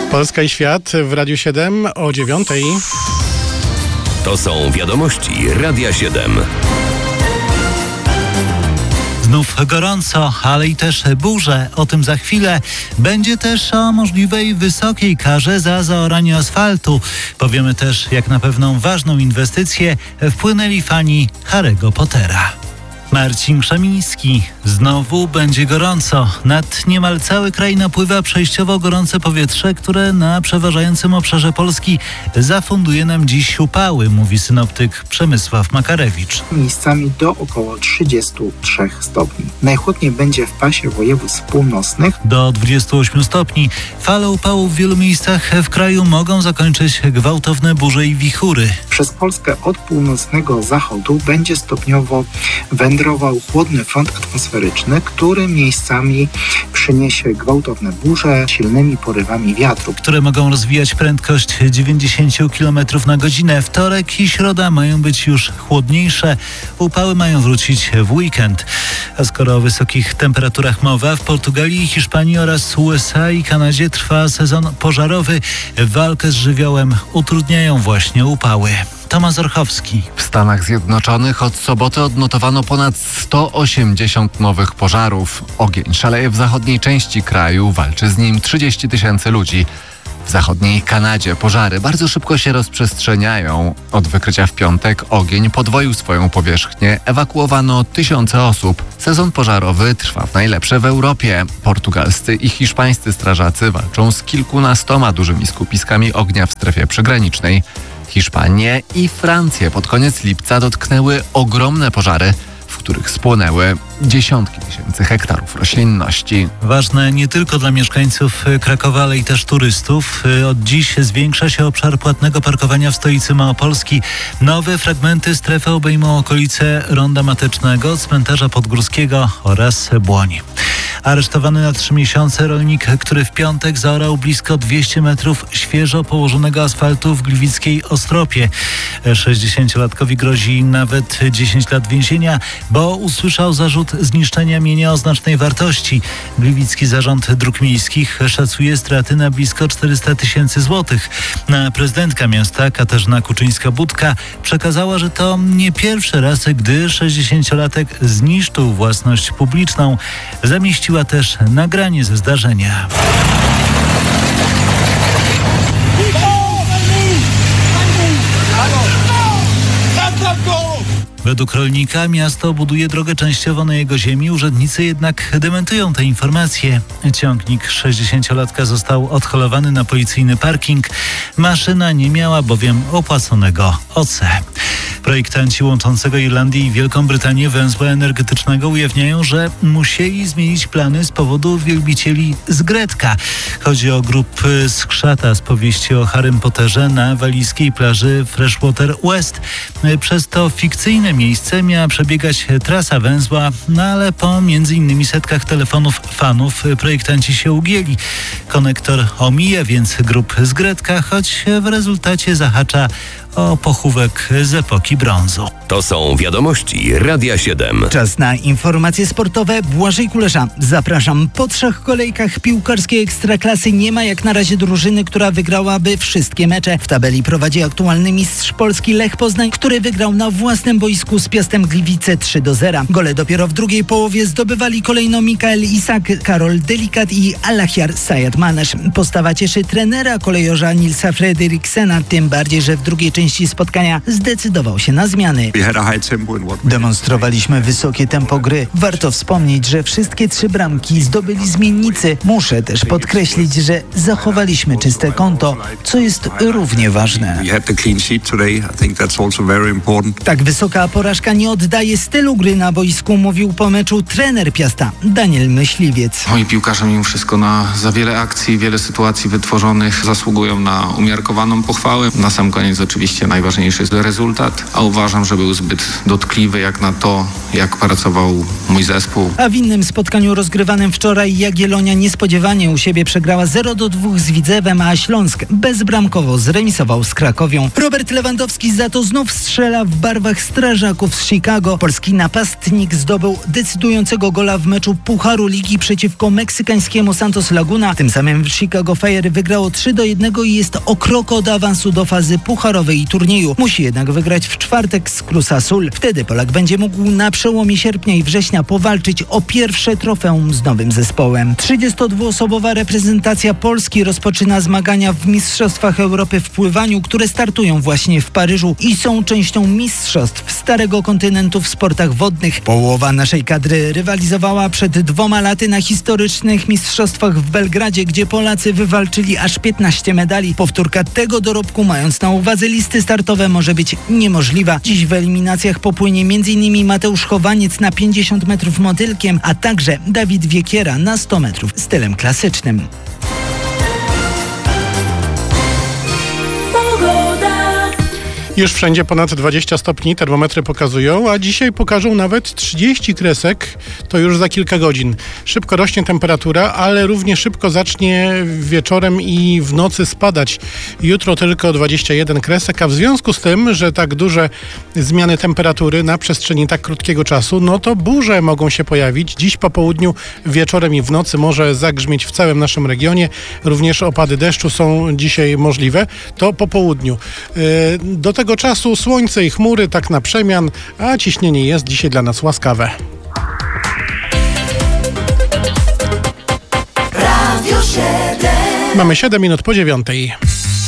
Polska i świat w Radiu 7 o 9:00. To są wiadomości Radia 7. Znów gorąco, ale i też burze. O tym za chwilę. Będzie też o możliwej wysokiej karze za zaoranie asfaltu. Powiemy też, jak na pewną ważną inwestycję wpłynęli fani Harry'ego Pottera. Marcin Krzemiński. Znowu będzie gorąco. Nad niemal cały kraj napływa przejściowo gorące powietrze, które na przeważającym obszarze Polski zafunduje nam dziś upały, mówi synoptyk Przemysław Makarewicz. Miejscami do około 33 stopni. Najchłodniej będzie w pasie województw północnych. Do 28 stopni. Fale upałów w wielu miejscach w kraju mogą zakończyć gwałtowne burze i wichury. Przez Polskę od północnego zachodu będzie stopniowo wędrował chłodny front atmosferyczny, który miejscami przyniesie gwałtowne burze silnymi porywami wiatru, które mogą rozwijać prędkość 90 km na godzinę. Wtorek i środa mają być już chłodniejsze. Upały mają wrócić w weekend. A skoro o wysokich temperaturach mowa, w Portugalii, Hiszpanii oraz USA i Kanadzie trwa sezon pożarowy. Walkę z żywiołem utrudniają właśnie upały. Tomasz Orchowski. W Stanach Zjednoczonych od soboty odnotowano ponad 180 nowych pożarów. Ogień szaleje w zachodniej części kraju, walczy z nim 30 000 ludzi. W zachodniej Kanadzie pożary bardzo szybko się rozprzestrzeniają. Od wykrycia w piątek ogień podwoił swoją powierzchnię, ewakuowano tysiące osób. Sezon pożarowy trwa w najlepsze w Europie. Portugalscy i hiszpańscy strażacy walczą z kilkunastoma dużymi skupiskami ognia w strefie przygranicznej. Hiszpanię i Francję pod koniec lipca dotknęły ogromne pożary, w których spłonęły dziesiątki tysięcy hektarów roślinności. Ważne nie tylko dla mieszkańców Krakowa, ale i też turystów. Od dziś zwiększa się obszar płatnego parkowania w stolicy Małopolski. Nowe fragmenty strefy obejmą okolice Ronda Matecznego, Cmentarza Podgórskiego oraz Błoń. Aresztowany na 3 miesiące rolnik, który w piątek zaorał blisko 200 metrów świeżo położonego asfaltu w gliwickiej Ostropie. 60-latkowi grozi nawet 10 lat więzienia, bo usłyszał zarzut zniszczenia mienia o znacznej wartości. Gliwicki Zarząd Dróg Miejskich szacuje straty na blisko 400 000 złotych. Prezydentka miasta Katarzyna Kuczyńska-Budka przekazała, że to nie pierwszy raz, gdy 60-latek zniszczył własność publiczną. Zamieściła też nagranie ze zdarzenia. Według rolnika miasto buduje drogę częściowo na jego ziemi. Urzędnicy jednak dementują te informacje. Ciągnik 60-latka został odholowany na policyjny parking. Maszyna nie miała bowiem opłaconego OC. Projektanci łączącego Irlandię i Wielką Brytanię węzła energetycznego ujawniają, że musieli zmienić plany z powodu wielbicieli z Gretka. Chodzi o grupy skrzata z powieści o Harrym Potterze na walijskiej plaży Freshwater West. Przez to fikcyjne miejsce miała przebiegać trasa węzła, no ale po między innymi setkach telefonów fanów projektanci się ugięli. Konektor omija więc grup z Gretka, choć w rezultacie zahacza o pochówek z epoki brązu. To są wiadomości Radia 7. Czas na informacje sportowe. Błażej Kulesza. Zapraszam. Po 3 kolejkach piłkarskiej Ekstraklasy nie ma jak na razie drużyny, która wygrałaby wszystkie mecze. W tabeli prowadzi aktualny mistrz Polski Lech Poznań, który wygrał na własnym boisku z Piastem Gliwice 3-0. Gole dopiero w drugiej połowie zdobywali kolejno Mikael Isak, Karol Delikat i Alahiar Sayat Manesz. Postawa cieszy trenera kolejorza Nilsa Fredriksena, tym bardziej, że w drugiej części spotkania zdecydował się na zmiany. Demonstrowaliśmy wysokie tempo gry. Warto wspomnieć, że wszystkie 3 bramki zdobyli zmiennicy. Muszę też podkreślić, że zachowaliśmy czyste konto, co jest równie ważne. Tak wysoka porażka nie oddaje stylu gry na boisku, mówił po meczu trener Piasta Daniel Myśliwiec. Moi piłkarze mimo wszystko za wiele akcji, wiele sytuacji wytworzonych zasługują na umiarkowaną pochwałę. Na sam koniec oczywiście najważniejszy jest rezultat, a uważam, że był był zbyt dotkliwy jak na to, jak pracował mój zespół. A w innym spotkaniu rozgrywanym wczoraj Jagiellonia niespodziewanie u siebie przegrała 0-2 z Widzewem, a Śląsk bezbramkowo zremisował z Krakowią. Robert Lewandowski za to znów strzela w barwach strażaków z Chicago. Polski napastnik zdobył decydującego gola w meczu Pucharu Ligi przeciwko meksykańskiemu Santos Laguna. Tym samym Chicago Fire wygrało 3-1 i jest o krok od awansu do fazy pucharowej turnieju. Musi jednak wygrać w czwartek z Cruz Azul. Wtedy Polak będzie mógł na przełomie sierpnia i września powalczyć o pierwsze trofeum z nowym zespołem. 32-osobowa reprezentacja Polski rozpoczyna zmagania w Mistrzostwach Europy w pływaniu, które startują właśnie w Paryżu i są częścią mistrzostw Starego Kontynentu w sportach wodnych. Połowa naszej kadry rywalizowała przed 2 laty na historycznych mistrzostwach w Belgradzie, gdzie Polacy wywalczyli aż 15 medali. Powtórka tego dorobku, mając na uwadze listy startowe, może być niemożliwa. Dziś w eliminacjach popłynie m.in. Mateusz Chowaniec na 50 metrów motylkiem, a także Dawid Wiekiera na 100 metrów stylem klasycznym. Już wszędzie ponad 20 stopni termometry pokazują, a dzisiaj pokażą nawet 30 kresek, to już za kilka godzin. Szybko rośnie temperatura, ale równie szybko zacznie wieczorem i w nocy spadać. Jutro tylko 21 kresek, a w związku z tym, że tak duże zmiany temperatury na przestrzeni tak krótkiego czasu, no to burze mogą się pojawić. Dziś po południu, wieczorem i w nocy może zagrzmieć w całym naszym regionie. Również opady deszczu są dzisiaj możliwe. To po południu. Do tego czasu słońce i chmury tak na przemian, a ciśnienie jest dzisiaj dla nas łaskawe. Radio 7. Mamy 7 minut po 9.